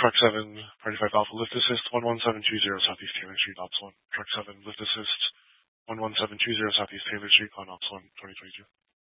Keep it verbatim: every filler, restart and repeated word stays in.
Truck seven, Party five Alpha, lift assist, one one seven two zero Southeast Taylor Street, Ops one. Truck seven, lift assist, one one seven two zero Southeast Taylor Street, on Ops one, twenty twenty-two.